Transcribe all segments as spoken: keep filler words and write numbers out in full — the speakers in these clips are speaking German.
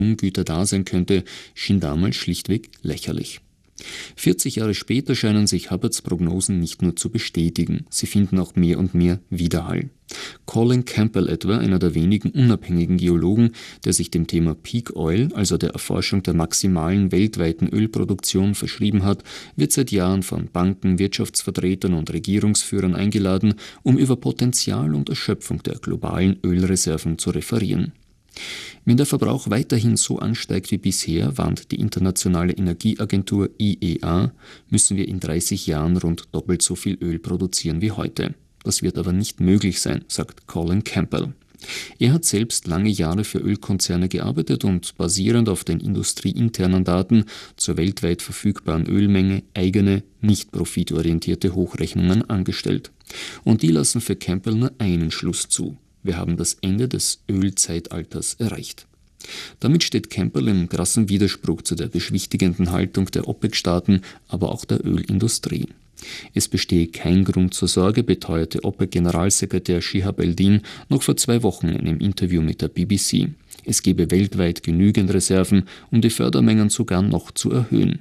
Güter da sein könnte, schien damals schlichtweg lächerlich. vierzig Jahre später scheinen sich Hubbards Prognosen nicht nur zu bestätigen, sie finden auch mehr und mehr Widerhall. Colin Campbell etwa, einer der wenigen unabhängigen Geologen, der sich dem Thema Peak Oil, also der Erforschung der maximalen weltweiten Ölproduktion, verschrieben hat, wird seit Jahren von Banken, Wirtschaftsvertretern und Regierungsführern eingeladen, um über Potenzial und Erschöpfung der globalen Ölreserven zu referieren. Wenn der Verbrauch weiterhin so ansteigt wie bisher, warnt die Internationale Energieagentur I E A, müssen wir in dreißig Jahren rund doppelt so viel Öl produzieren wie heute. Das wird aber nicht möglich sein, sagt Colin Campbell. Er hat selbst lange Jahre für Ölkonzerne gearbeitet und basierend auf den industrieinternen Daten zur weltweit verfügbaren Ölmenge eigene, nicht profitorientierte Hochrechnungen angestellt. Und die lassen für Campbell nur einen Schluss zu: Wir haben das Ende des Ölzeitalters erreicht. Damit steht Campbell im krassen Widerspruch zu der beschwichtigenden Haltung der OPEC-Staaten, aber auch der Ölindustrie. Es bestehe kein Grund zur Sorge, beteuerte OPEC-Generalsekretär Shihab Eldin noch vor zwei Wochen in einem Interview mit der B B C. Es gebe weltweit genügend Reserven, um die Fördermengen sogar noch zu erhöhen.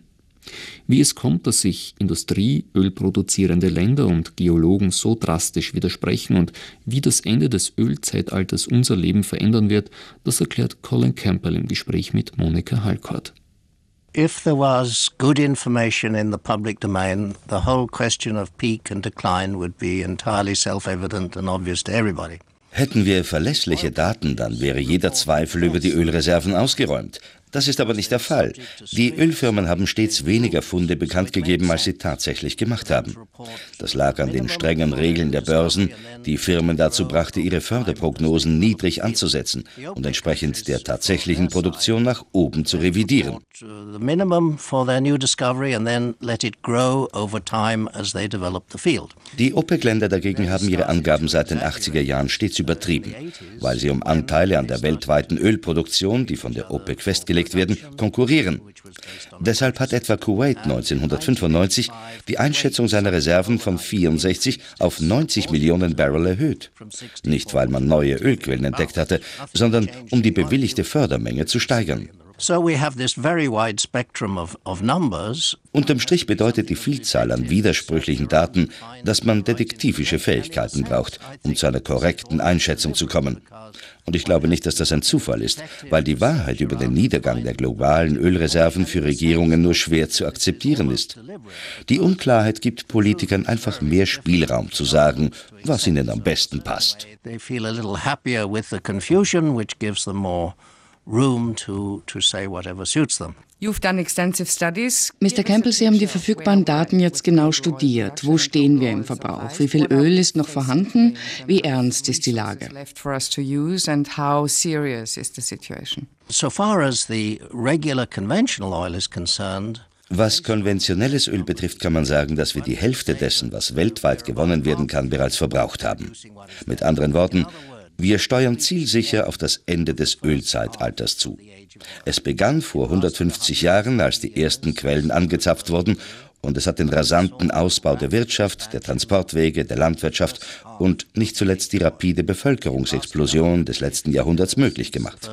Wie es kommt, dass sich Industrie, ölproduzierende Länder und Geologen so drastisch widersprechen und wie das Ende des Ölzeitalters unser Leben verändern wird, das erklärt Colin Campbell im Gespräch mit Monika Halkort. If there was good information in the public domain, the whole question of peak and decline would be entirely self-evident and obvious to everybody. Hätten wir verlässliche Daten, dann wäre jeder Zweifel über die Ölreserven ausgeräumt. Das ist aber nicht der Fall. Die Ölfirmen haben stets weniger Funde bekannt gegeben, als sie tatsächlich gemacht haben. Das lag an den strengen Regeln der Börsen, die Firmen dazu brachte, ihre Förderprognosen niedrig anzusetzen und entsprechend der tatsächlichen Produktion nach oben zu revidieren. Die OPEC-Länder dagegen haben ihre Angaben seit den achtziger Jahren stets übertrieben, weil sie um Anteile an der weltweiten Ölproduktion, die von der OPEC festgelegt werden, konkurrieren. Deshalb hat etwa Kuwait neunzehnhundertfünfundneunzig die Einschätzung seiner Reserven von vierundsechzig auf neunzig Millionen Barrel erhöht. Nicht, weil man neue Ölquellen entdeckt hatte, sondern um die bewilligte Fördermenge zu steigern. Unterm Strich bedeutet die Vielzahl an widersprüchlichen Daten, dass man detektivische Fähigkeiten braucht, um zu einer korrekten Einschätzung zu kommen. Und ich glaube nicht, dass das ein Zufall ist, weil die Wahrheit über den Niedergang der globalen Ölreserven für Regierungen nur schwer zu akzeptieren ist. Die Unklarheit gibt Politikern einfach mehr Spielraum zu sagen, was ihnen am besten passt. Room to, to say whatever suits them. You've done extensive studies. Mister Campbell, Sie haben die verfügbaren Daten jetzt genau studiert. Wo stehen wir im Verbrauch? Wie viel Öl ist noch vorhanden? Wie ernst ist die Lage? So far as the regular conventional oil is concerned, was konventionelles Öl betrifft, kann man sagen, dass wir die Hälfte dessen, was weltweit gewonnen werden kann, bereits verbraucht haben. Mit anderen Worten, wir steuern zielsicher auf das Ende des Ölzeitalters zu. Es begann vor hundertfünfzig Jahren, als die ersten Quellen angezapft wurden, und es hat den rasanten Ausbau der Wirtschaft, der Transportwege, der Landwirtschaft und nicht zuletzt die rapide Bevölkerungsexplosion des letzten Jahrhunderts möglich gemacht.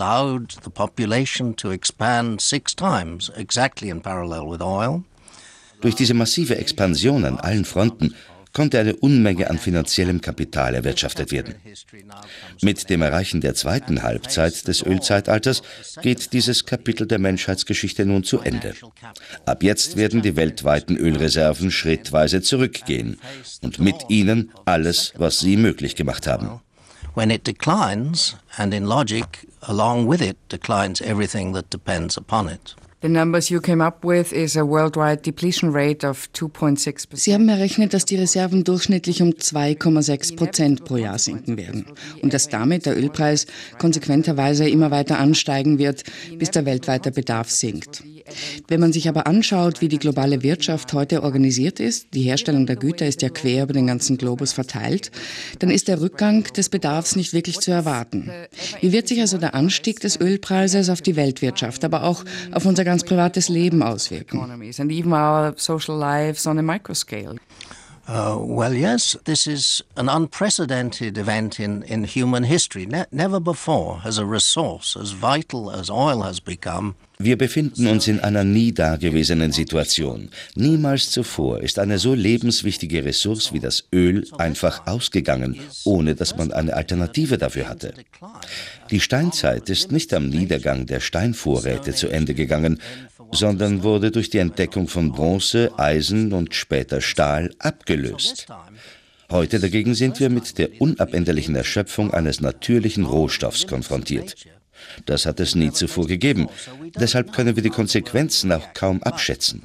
Durch diese massive Expansion an allen Fronten konnte eine Unmenge an finanziellem Kapital erwirtschaftet werden. Mit dem Erreichen der zweiten Halbzeit des Ölzeitalters geht dieses Kapitel der Menschheitsgeschichte nun zu Ende. Ab jetzt werden die weltweiten Ölreserven schrittweise zurückgehen und mit ihnen alles, was sie möglich gemacht haben. When it declines, and in logic, along with it declines everything that depends upon it. The numbers you came up with is a worldwide depletion rate of two point six percent. Sie haben errechnet, dass die Reserven durchschnittlich um zwei Komma sechs Prozent pro Jahr sinken werden und dass damit der Ölpreis konsequenterweise immer weiter ansteigen wird, bis der weltweite Bedarf sinkt. Wenn man sich aber anschaut, wie die globale Wirtschaft heute organisiert ist, die Herstellung der Güter ist ja quer über den ganzen Globus verteilt, dann ist der Rückgang des Bedarfs nicht wirklich zu erwarten. Wie wird sich also der Anstieg des Ölpreises auf die Weltwirtschaft, aber auch auf unser ganz privates Leben auswirken? Uh, well, yes, this is an unprecedented event in, in human history. Ne- never before has a resource as vital as oil has become. Wir befinden uns in einer nie dagewesenen Situation. Niemals zuvor ist eine so lebenswichtige Ressource wie das Öl einfach ausgegangen, ohne dass man eine Alternative dafür hatte. Die Steinzeit ist nicht am Niedergang der Steinvorräte zu Ende gegangen, sondern wurde durch die Entdeckung von Bronze, Eisen und später Stahl abgelöst. Heute dagegen sind wir mit der unabänderlichen Erschöpfung eines natürlichen Rohstoffs konfrontiert. Das hat es nie zuvor gegeben. Deshalb können wir die Konsequenzen auch kaum abschätzen.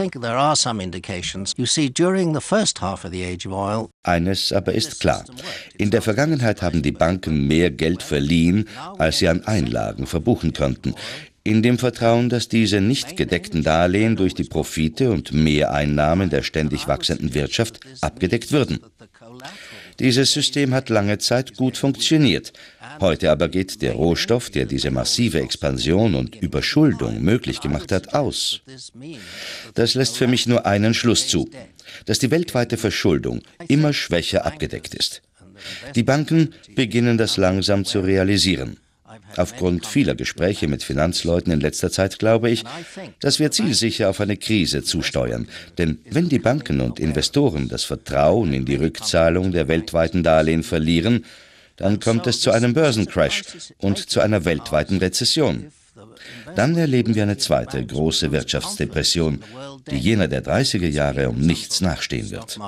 Eines aber ist klar. In der Vergangenheit haben die Banken mehr Geld verliehen, als sie an Einlagen verbuchen konnten, in dem Vertrauen, dass diese nicht gedeckten Darlehen durch die Profite und Mehreinnahmen der ständig wachsenden Wirtschaft abgedeckt würden. Dieses System hat lange Zeit gut funktioniert. Heute aber geht der Rohstoff, der diese massive Expansion und Überschuldung möglich gemacht hat, aus. Das lässt für mich nur einen Schluss zu, dass die weltweite Verschuldung immer schwächer abgedeckt ist. Die Banken beginnen das langsam zu realisieren. Aufgrund vieler Gespräche mit Finanzleuten in letzter Zeit glaube ich, dass wir zielsicher auf eine Krise zusteuern. Denn wenn die Banken und Investoren das Vertrauen in die Rückzahlung der weltweiten Darlehen verlieren, dann kommt es zu einem Börsencrash und zu einer weltweiten Rezession. Dann erleben wir eine zweite große Wirtschaftsdepression, die jener der dreißiger Jahre um nichts nachstehen wird.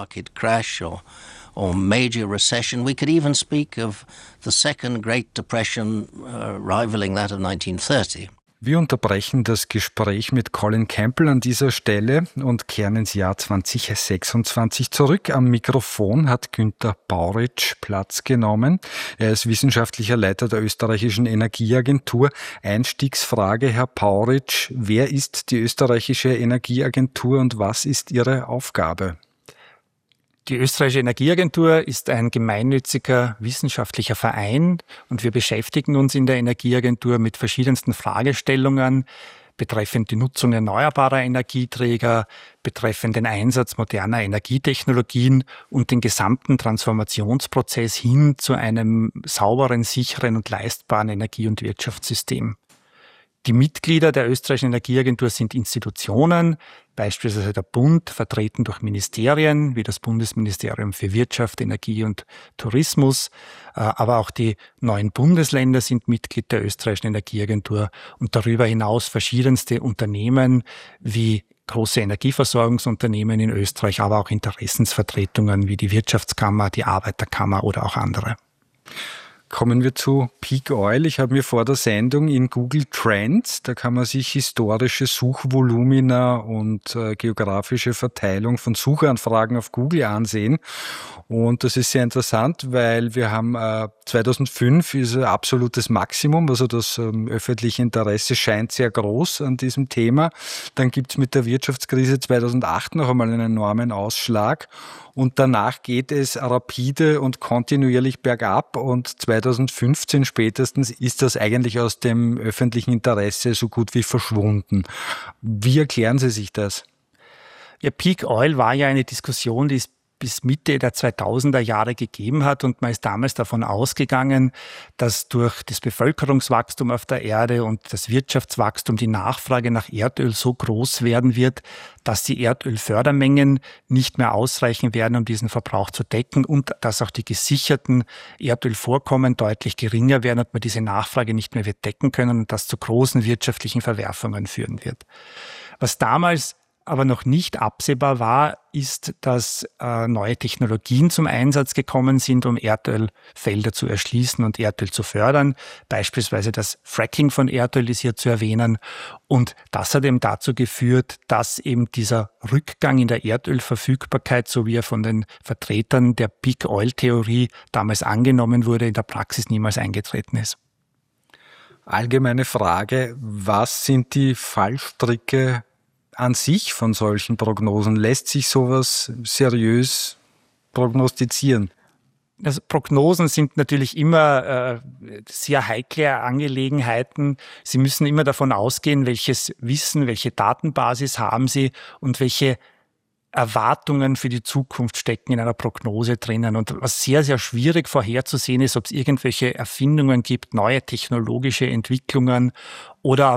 Or major recession. We could even speak of the second Great Depression uh, rivaling that of nineteen thirty. Wir unterbrechen das Gespräch mit Colin Campbell an dieser Stelle und kehren ins Jahr zwanzig sechsundzwanzig zurück. Am Mikrofon hat Günther Pauritsch Platz genommen. Er ist wissenschaftlicher Leiter der österreichischen Energieagentur. Einstiegsfrage, Herr Pauritsch, wer ist die österreichische Energieagentur und was ist ihre Aufgabe? Die österreichische Energieagentur ist ein gemeinnütziger wissenschaftlicher Verein und wir beschäftigen uns in der Energieagentur mit verschiedensten Fragestellungen betreffend die Nutzung erneuerbarer Energieträger, betreffend den Einsatz moderner Energietechnologien und den gesamten Transformationsprozess hin zu einem sauberen, sicheren und leistbaren Energie- und Wirtschaftssystem. Die Mitglieder der österreichischen Energieagentur sind Institutionen, beispielsweise der Bund, vertreten durch Ministerien wie das Bundesministerium für Wirtschaft, Energie und Tourismus, aber auch die neuen Bundesländer sind Mitglied der österreichischen Energieagentur und darüber hinaus verschiedenste Unternehmen wie große Energieversorgungsunternehmen in Österreich, aber auch Interessensvertretungen wie die Wirtschaftskammer, die Arbeiterkammer oder auch andere. Kommen wir zu Peak Oil. Ich habe mir vor der Sendung in Google Trends, da kann man sich historische Suchvolumina und äh, geografische Verteilung von Suchanfragen auf Google ansehen. Und das ist sehr interessant, weil wir haben äh, zweitausendfünf ist ein absolutes Maximum, also das ähm, öffentliche Interesse scheint sehr groß an diesem Thema. Dann gibt es mit der Wirtschaftskrise zweitausendacht noch einmal einen enormen Ausschlag. Und danach geht es rapide und kontinuierlich bergab und zweitausendfünfzehn spätestens ist das eigentlich aus dem öffentlichen Interesse so gut wie verschwunden. Wie erklären Sie sich das? Ja, Peak Oil war ja eine Diskussion, die es bis Mitte der zweitausender Jahre gegeben hat und man ist damals davon ausgegangen, dass durch das Bevölkerungswachstum auf der Erde und das Wirtschaftswachstum die Nachfrage nach Erdöl so groß werden wird, dass die Erdölfördermengen nicht mehr ausreichen werden, um diesen Verbrauch zu decken und dass auch die gesicherten Erdölvorkommen deutlich geringer werden und man diese Nachfrage nicht mehr wird decken können und das zu großen wirtschaftlichen Verwerfungen führen wird. Was damals aber noch nicht absehbar war, ist, dass äh, neue Technologien zum Einsatz gekommen sind, um Erdölfelder zu erschließen und Erdöl zu fördern. Beispielsweise das Fracking von Erdöl ist hier zu erwähnen. Und das hat eben dazu geführt, dass eben dieser Rückgang in der Erdölverfügbarkeit, so wie er von den Vertretern der Peak-Oil-Theorie damals angenommen wurde, in der Praxis niemals eingetreten ist. Allgemeine Frage, was sind die Fallstricke an sich von solchen Prognosen? Lässt sich sowas seriös prognostizieren? Also Prognosen sind natürlich immer äh, sehr heikle Angelegenheiten. Sie müssen immer davon ausgehen, welches Wissen, welche Datenbasis haben Sie und welche Erwartungen für die Zukunft stecken in einer Prognose drinnen. Und was sehr, sehr schwierig vorherzusehen ist, ob es irgendwelche Erfindungen gibt, neue technologische Entwicklungen oder